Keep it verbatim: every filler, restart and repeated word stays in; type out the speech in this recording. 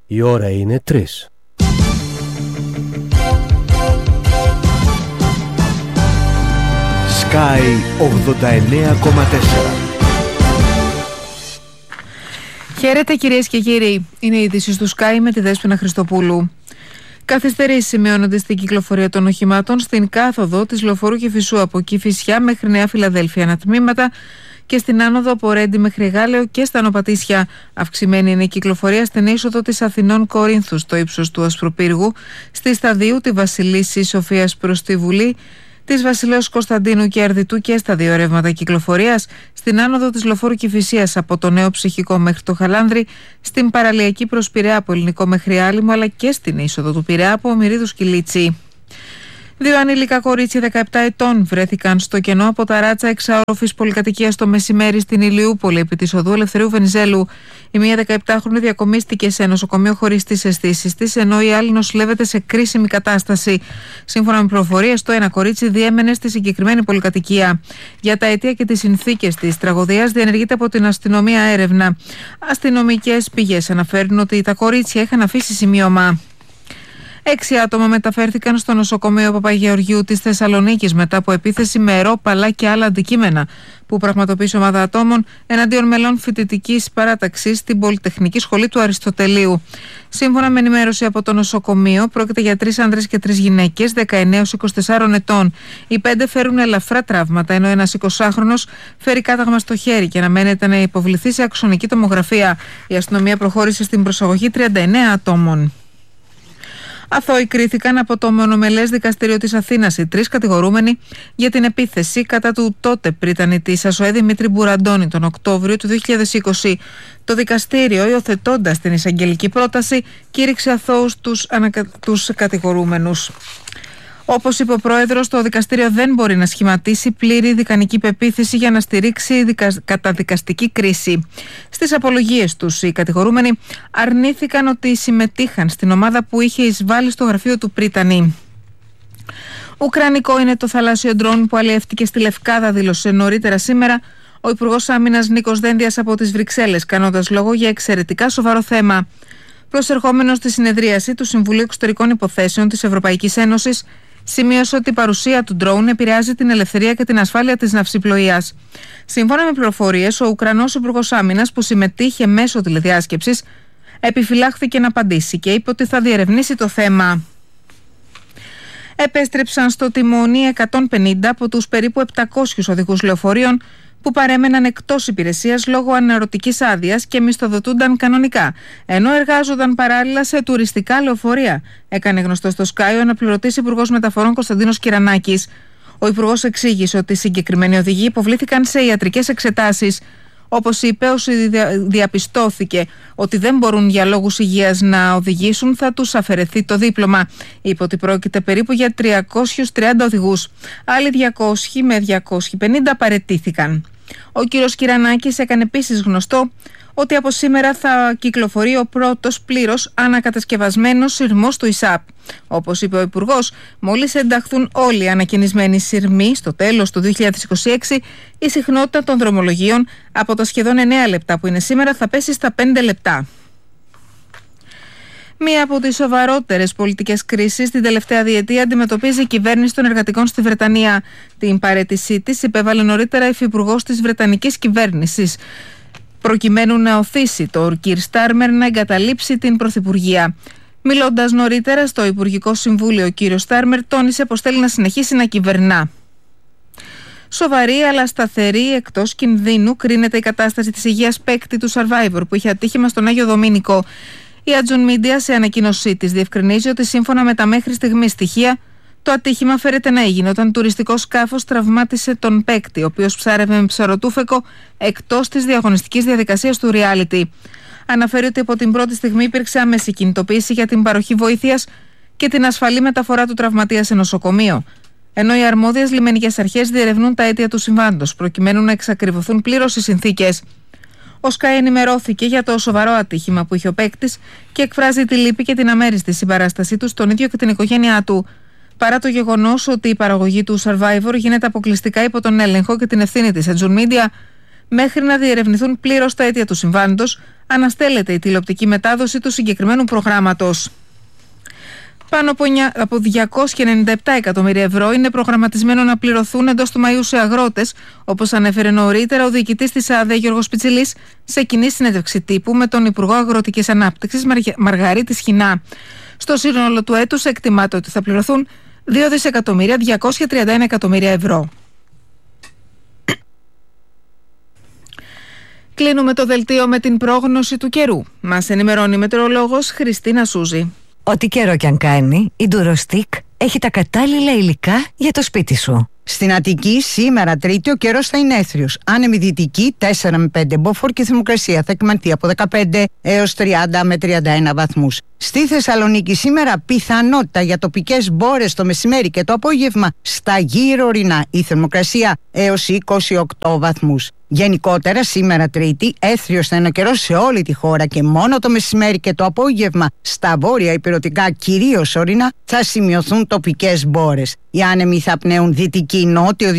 Η ώρα είναι τρεις. Sky ογδόντα εννέα κόμμα τέσσερα. Χαίρετε κυρίες και κύριοι. Είναι οι ειδήσεις του Sky με τη Δέσποινα Χριστοπούλου. Καθυστερήσεις σημειώνονται στην κυκλοφορία των οχημάτων στην κάθοδο της Λεωφορείου Κηφισού από Κηφισιά μέχρι Νέα Φιλαδέλφια ανατμήματα και στην άνοδο από Ρέντι μέχρι Γάλεο και στα Νοπατήσια. Αυξημένη είναι η κυκλοφορία στην είσοδο της Αθηνών Κορίνθου στο ύψος του Ασπροπύργου, στη Σταδίου τη Βασιλίσσης Σοφίας προς τη Βουλή, της Βασιλέως Κωνσταντίνου και Αρδιτού και στα δύο ρεύματα κυκλοφορίας, στην άνοδο της Λεωφόρου Κηφισίας από το Νέο Ψυχικό μέχρι το Χαλάνδρη, στην παραλιακή προς Πειραιά από Ελληνικό μέχρι Άλυμο, αλλά και στην είσοδο του Πειραιά από Μυρίδους Κιλίτσι. Δύο ανήλικα κορίτσια δεκαεπτά ετών βρέθηκαν στο κενό από τα ράτσα εξαόροφης πολυκατοικίας το μεσημέρι στην Ηλιούπολη επί της οδού Ελευθερίου Βενιζέλου. Η μία δεκαεπτάχρονη διακομίστηκε σε νοσοκομείο χωρίς τις αισθήσεις της, ενώ η άλλη νοσηλεύεται σε κρίσιμη κατάσταση. Σύμφωνα με πληροφορίες, το ένα κορίτσι διέμενε στη συγκεκριμένη πολυκατοικία. Για τα αίτια και τις συνθήκες της τραγωδίας διενεργείται από την αστυνομία έρευνα. Αστυνομικές πηγές αναφέρουν ότι τα κορίτσια είχαν αφήσει σημείωμα. Έξι άτομα μεταφέρθηκαν στο νοσοκομείο Παπαγεωργίου της Θεσσαλονίκης μετά από επίθεση με ρόπαλα και άλλα αντικείμενα που πραγματοποίησε ομάδα ατόμων εναντίον μελών φοιτητικής παράταξης στην Πολυτεχνική Σχολή του Αριστοτελείου. Σύμφωνα με ενημέρωση από το νοσοκομείο, πρόκειται για τρεις άνδρες και τρεις γυναίκες δεκαεννέα έως είκοσι τεσσάρων ετών. Οι πέντε φέρουν ελαφρά τραύματα, ενώ ένας εικοσάχρονος φέρει κάταγμα στο χέρι και αναμένεται να υποβληθεί σε αξονική τομογραφία. Η αστυνομία προχώρησε στην προσαγωγή τριάντα εννέα ατόμων. Αθώοι κρίθηκαν από το μονομελές δικαστήριο της Αθήνας οι τρεις κατηγορούμενοι για την επίθεση κατά του τότε πρίτανη ΑΣΟΕ Δημήτρη Μπουραντώνη τον Οκτώβριο του δύο χιλιάδες είκοσι. Το δικαστήριο, υιοθετώντας την εισαγγελική πρόταση, κήρυξε αθώους τους, ανακα... τους κατηγορούμενους. Όπως είπε ο πρόεδρος, το δικαστήριο δεν μπορεί να σχηματίσει πλήρη δικανική πεποίθηση για να στηρίξει δικα... καταδικαστική κρίση. Στις απολογίες τους, οι κατηγορούμενοι αρνήθηκαν ότι συμμετείχαν στην ομάδα που είχε εισβάλει στο γραφείο του πρίτανη. Ουκρανικό είναι το θαλάσσιο ντρόουν που αλλιεύτηκε στη Λευκάδα, δήλωσε νωρίτερα σήμερα ο Υπουργός Άμυνας Νίκος Δένδιας από τις Βρυξέλλες, κάνοντας λόγο για εξαιρετικά σοβαρό θέμα. Προσερχόμενος στη συνεδρίαση του Συμβουλίου Εξωτερικών Υποθέσεων της Ευρωπαϊκής Ένωσης, σημείωσε ότι η παρουσία του ντρόουν επηρεάζει την ελευθερία και την ασφάλεια της ναυσιπλοείας. Σύμφωνα με πληροφορίες, ο Ουκρανός Υπουργός Άμυνας, που συμμετείχε μέσω τηλεδιάσκεψης, επιφυλάχθηκε να απαντήσει και είπε ότι θα διερευνήσει το θέμα. Επέστρεψαν στο τιμόνι εκατόν πενήντα από τους περίπου επτακόσιους οδηγούς λεωφορείων που παρέμεναν εκτός υπηρεσίας λόγω αναρωτικής άδειας και μισθοδοτούνταν κανονικά, ενώ εργάζονταν παράλληλα σε τουριστικά λεωφορεία, έκανε γνωστό στο Sky ο αναπληρωτής Υπουργός Μεταφορών Κωνσταντίνος Κυρανάκης. Ο Υπουργός εξήγησε ότι οι συγκεκριμένοι οδηγοί υποβλήθηκαν σε ιατρικές εξετάσεις. Όπως είπε, όσοι διαπιστώθηκε ότι δεν μπορούν για λόγους υγείας να οδηγήσουν, θα τους αφαιρεθεί το δίπλωμα. Είπε ότι πρόκειται περίπου για τριακόσιους τριάντα οδηγούς. Άλλοι διακόσιοι με διακόσιοι πενήντα παραιτήθηκαν. Ο κύριος Κυρανάκης έκανε επίσης γνωστό ότι από σήμερα θα κυκλοφορεί ο πρώτος πλήρως ανακατασκευασμένος σειρμός του ΙΣΑΠ. Όπως είπε ο Υπουργός, μόλις ενταχθούν όλοι οι ανακαινισμένοι σειρμοί στο τέλος του δύο χιλιάδες είκοσι έξι, η συχνότητα των δρομολογίων από τα σχεδόν εννέα λεπτά που είναι σήμερα θα πέσει στα πέντε λεπτά. Μία από τις σοβαρότερες πολιτικές κρίσεις την τελευταία διετία αντιμετωπίζει η κυβέρνηση των εργατικών στη Βρετανία. Την παραίτησή της υπέβαλε νωρίτερα υφυπουργός της Βρετανικής κυβέρνησης, προκειμένου να οθήσει το Κιρ Στάρμερ να εγκαταλείψει την Πρωθυπουργία. Μιλώντας νωρίτερα στο Υπουργικό Συμβούλιο, ο κύριος Στάρμερ τόνισε πως θέλει να συνεχίσει να κυβερνά. Σοβαρή αλλά σταθερή, εκτός κινδύνου, κρίνεται η κατάσταση της υγείας παίκτη του Survivor που είχε ατύχημα στον Άγιο Δομήνικο. Η Adjon Media σε ανακοίνωσή της διευκρινίζει ότι σύμφωνα με τα μέχρι στιγμής στοιχεία, το ατύχημα φέρεται να έγινε όταν τουριστικό σκάφος τραυμάτισε τον παίκτη, ο οποίος ψάρευε με ψαροτούφεκο εκτός της διαγωνιστικής διαδικασίας του reality. Αναφέρει ότι από την πρώτη στιγμή υπήρξε άμεση κινητοποίηση για την παροχή βοήθειας και την ασφαλή μεταφορά του τραυματία σε νοσοκομείο, ενώ οι αρμόδιες λιμενικές αρχές διερευνούν τα αίτια του συμβάντος, προκειμένου να εξακριβωθούν πλήρως οι συνθήκες. Ο Sky ενημερώθηκε για το σοβαρό ατύχημα που είχε ο παίκτης και εκφράζει τη λύπη και την αμέριστη συμπαράστασή του στον ίδιο και την οικογένειά του. Παρά το γεγονός ότι η παραγωγή του Survivor γίνεται αποκλειστικά υπό τον έλεγχο και την ευθύνη της Adjon Media, Μέχρι να διερευνηθούν πλήρως τα αίτια του συμβάντος, αναστέλλεται η τηλεοπτική μετάδοση του συγκεκριμένου προγράμματος. Πάνω από διακόσια ενενήντα επτά εκατομμύρια ευρώ είναι προγραμματισμένο να πληρωθούν εντός του Μαΐου σε αγρότες, όπως ανέφερε νωρίτερα ο διοικητής της ΑΔΕ Γιώργος Πιτσιλής σε κοινή συνέντευξη τύπου με τον Υπουργό Αγροτικής Ανάπτυξης Μαργαρίτη Σχοινά. Στο σύνολο του έτους εκτιμάται ότι θα πληρωθούν δύο δισεκατομμύρια διακόσια τριάντα ένα εκατομμύρια ευρώ. Κλείνουμε το δελτίο με την πρόγνωση του καιρού. Μας ενημερώνει η μετεωρολόγος Χριστίνα Σούζη. Ό,τι καιρό κι αν κάνει, η Ντουροστίκ έχει τα κατάλληλα υλικά για το σπίτι σου. Στην Αττική, σήμερα Τρίτη, ο καιρός θα είναι έθριος. Άνεμη δυτική τέσσερα με πέντε μποφόρ και η θερμοκρασία θα εκμανθεί από δεκαπέντε έως τριάντα με τριάντα ένα βαθμούς. Στη Θεσσαλονίκη, σήμερα πιθανότητα για τοπικές μπόρες το μεσημέρι και το απόγευμα στα γύρω ορεινά. Η θερμοκρασία έως είκοσι οκτώ βαθμούς. Γενικότερα, σήμερα Τρίτη, έθριος θα είναι ο καιρός σε όλη τη χώρα και μόνο το μεσημέρι και το απόγευμα στα βόρεια ηπειρωτικά, κυρίως ορεινά, θα σημειωθούν τοπικές μπόρες. Οι άνεμοι θα πνέουν δυτική νότιο